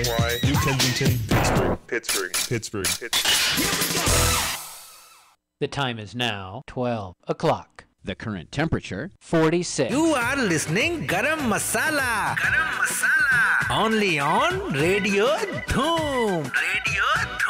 New Kensington, Pittsburgh. The time is now 12 o'clock. The current temperature, 46. You are listening Garam Masala. Only on Radio Dhoom.